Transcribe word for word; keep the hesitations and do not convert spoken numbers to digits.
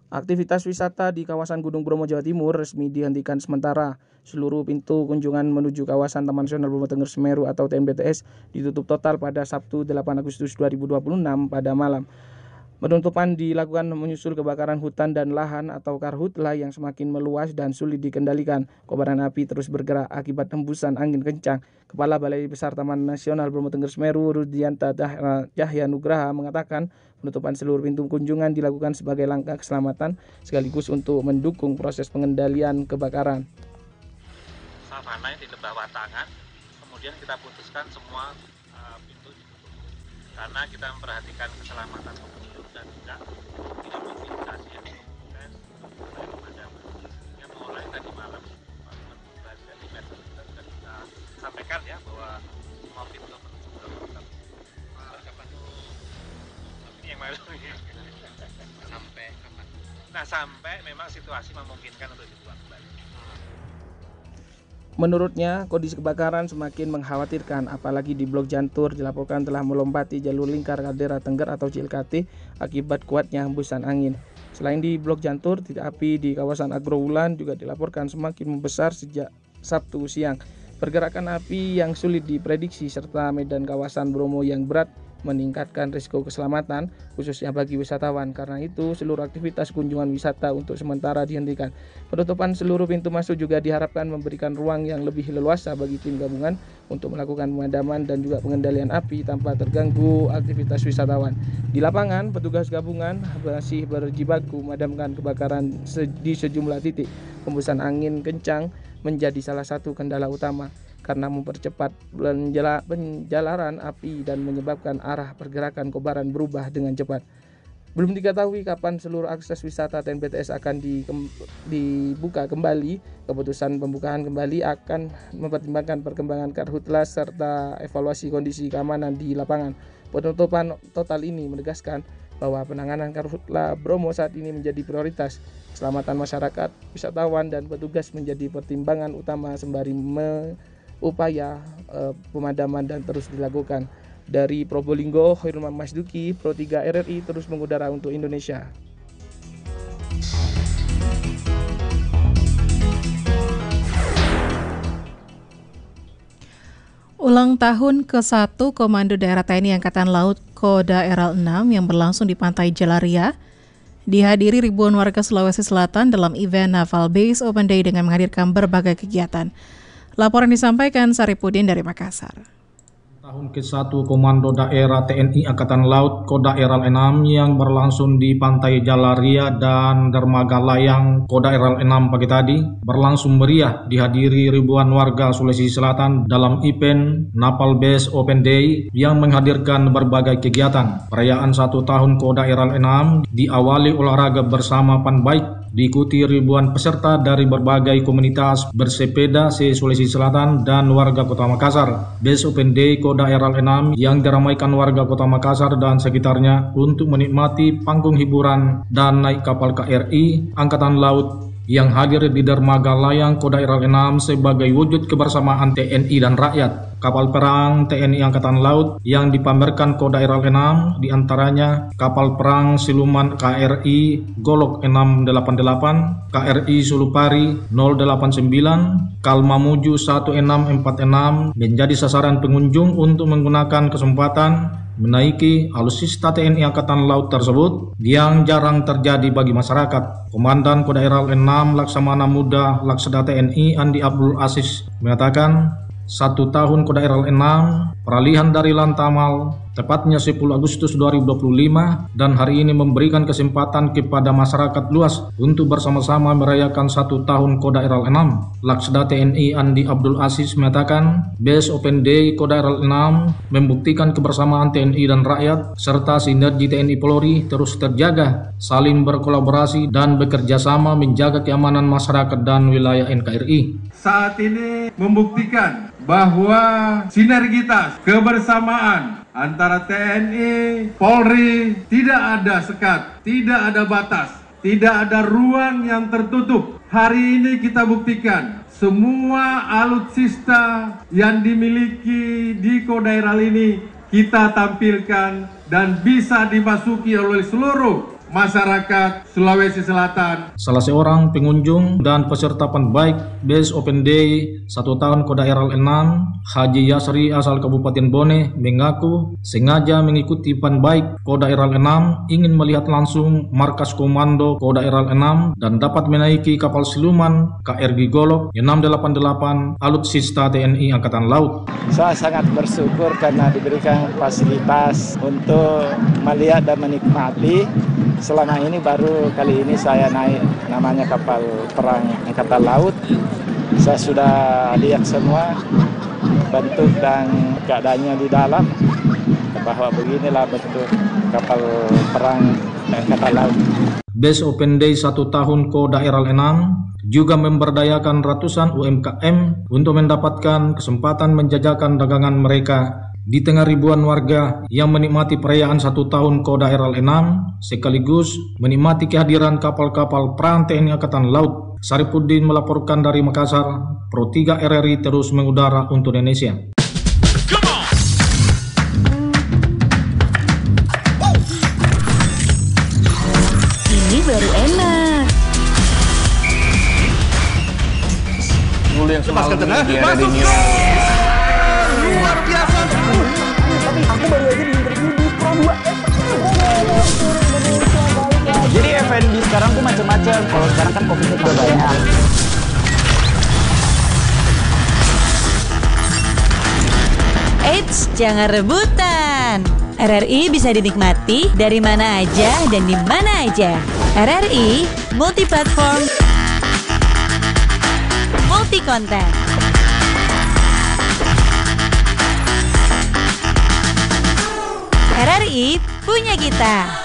Aktivitas wisata di kawasan Gunung Bromo, Jawa Timur resmi dihentikan sementara. Seluruh pintu kunjungan menuju kawasan Taman Nasional Bromo Tengger Semeru atau T N B T S ditutup total pada Sabtu delapan Agustus dua ribu dua puluh enam pada malam. Penutupan dilakukan menyusul kebakaran hutan dan lahan atau karhutla yang semakin meluas dan sulit dikendalikan. Kobaran api terus bergerak akibat hembusan angin kencang. Kepala Balai Besar Taman Nasional Bromo Tengger Semeru, Rudianta Cahya Nugraha, mengatakan penutupan seluruh pintu kunjungan dilakukan sebagai langkah keselamatan sekaligus untuk mendukung proses pengendalian kebakaran. Savana yang di bawah tangan, kemudian kita putuskan semua uh, pintu ditutup karena kita memperhatikan keselamatan pengunjung dan juga tidak mobilisasi yang proses pemadaman yang mulai tadi malam empat belas meter kita sudah kita sampaikan ya bahwa semua pintu tertutup. Kapan ini yang malu sampai kapan? Nah sampai memang situasi memungkinkan untuk dibuat kembali. Menurutnya, kondisi kebakaran semakin mengkhawatirkan, apalagi di Blok Jantur dilaporkan telah melompati jalur lingkar kaldera Tengger atau C L K T akibat kuatnya hembusan angin. Selain di Blok Jantur, titik api di kawasan Agrowulan juga dilaporkan semakin membesar sejak Sabtu siang. Pergerakan api yang sulit diprediksi serta medan kawasan Bromo yang berat meningkatkan risiko keselamatan khususnya bagi wisatawan. Karena itu seluruh aktivitas kunjungan wisata untuk sementara dihentikan. Penutupan seluruh pintu masuk juga diharapkan memberikan ruang yang lebih leluasa bagi tim gabungan untuk melakukan pemadaman dan juga pengendalian api tanpa terganggu aktivitas wisatawan. Di lapangan, petugas gabungan masih berjibaku memadamkan kebakaran di sejumlah titik. Hembusan angin kencang menjadi salah satu kendala utama karena mempercepat penjalaran api dan menyebabkan arah pergerakan kobaran berubah dengan cepat. Belum diketahui kapan seluruh akses wisata T N B T S akan di, dibuka kembali. Keputusan pembukaan kembali akan mempertimbangkan perkembangan karhutla serta evaluasi kondisi keamanan di lapangan. Penutupan total ini menegaskan bahwa penanganan karhutla Bromo saat ini menjadi prioritas. Keselamatan masyarakat, wisatawan, dan petugas menjadi pertimbangan utama sembari me upaya uh, pemadaman dan terus dilakukan. Dari Probolinggo, Khairul Masduki, Pro tiga R R I terus mengudara untuk Indonesia. Ulang tahun ke satu Komando Daerah T N I Angkatan Laut Koda R L enam yang berlangsung di Pantai Jalaria dihadiri ribuan warga Sulawesi Selatan dalam event Naval Base Open Day dengan menghadirkan berbagai kegiatan. Laporan disampaikan Saripudin dari Makassar. Tahun ke satu Komando Daerah T N I Angkatan Laut Koda R L enam yang berlangsung di Pantai Jalaria dan Dermaga Layang Koda R L enam pagi tadi berlangsung meriah dihadiri ribuan warga Sulawesi Selatan dalam event Naval Base Open Day yang menghadirkan berbagai kegiatan. Perayaan satu tahun Koda R L enam diawali olahraga bersama Panbaik, diikuti ribuan peserta dari berbagai komunitas bersepeda se-Sulawesi Selatan dan warga Kota Makassar. Base Open Day Koda R L enam yang diramaikan warga Kota Makassar dan sekitarnya untuk menikmati panggung hiburan dan naik kapal K R I Angkatan Laut yang hadir di Dermaga Layang Koda R L enam sebagai wujud kebersamaan T N I dan rakyat. Kapal perang T N I Angkatan Laut yang dipamerkan Koda R L enam diantaranya kapal perang Siluman K R I Golok enam delapan delapan, K R I Sulupari nol delapan sembilan, Kalmamuju satu enam empat enam menjadi sasaran pengunjung untuk menggunakan kesempatan menaiki alutsista T N I Angkatan Laut tersebut yang jarang terjadi bagi masyarakat. Komandan Koda R L enam Laksamana Muda Laksda T N I Andi Abdul Aziz mengatakan, satu tahun Koda R L enam peralihan dari Lantamal tepatnya sepuluh Agustus dua ribu dua puluh lima dan hari ini memberikan kesempatan kepada masyarakat luas untuk bersama-sama merayakan satu tahun Koda R L enam. Laksda T N I Andi Abdul Aziz mengatakan, Base Open Day Koda R L enam membuktikan kebersamaan T N I dan rakyat serta sinergi T N I Polri terus terjaga, saling berkolaborasi dan bekerja sama menjaga keamanan masyarakat dan wilayah N K R I. Saat ini membuktikan bahwa sinergitas kebersamaan antara T N I, Polri tidak ada sekat, tidak ada batas, tidak ada ruang yang tertutup. Hari ini kita buktikan semua alutsista yang dimiliki di Koda R L ini kita tampilkan dan bisa dimasuki oleh seluruh masyarakat Sulawesi Selatan. Salah seorang pengunjung dan peserta Panbike Base Open Day satu tahun Koda R L enam, Haji Yasri asal Kabupaten Bone, mengaku sengaja mengikuti Panbike Koda R L enam ingin melihat langsung markas komando Koda R L enam dan dapat menaiki kapal siluman K R G Golok enam delapan delapan Alutsista T N I Angkatan Laut. Saya sangat bersyukur karena diberikan fasilitas untuk melihat dan menikmati. Selama ini baru kali ini saya naik namanya kapal perang Angkatan Laut. Saya sudah lihat semua bentuk dan keadaannya di dalam, bahwa beginilah bentuk kapal perang Angkatan Laut. Base Open Day satu tahun Koda R L enam juga memberdayakan ratusan U M K M untuk mendapatkan kesempatan menjajakan dagangan mereka di tengah ribuan warga yang menikmati perayaan satu tahun Koda R L enam sekaligus menikmati kehadiran kapal-kapal perang T N I Angkatan Laut. Saripudin melaporkan dari Makassar, Pro tiga R R I terus mengudara untuk Indonesia. Ini baru enak. Dulu yang semalam di R R I News. Luar biasa. Aku baru aja di interview di Pro dua. Jadi F and B sekarang tuh macam-macam. Kalau sekarang kan coffee shop banyak. Eits, jangan rebutan. R R I bisa dinikmati dari mana aja dan di mana aja. R R I multi platform, multi konten. R R I punya kita.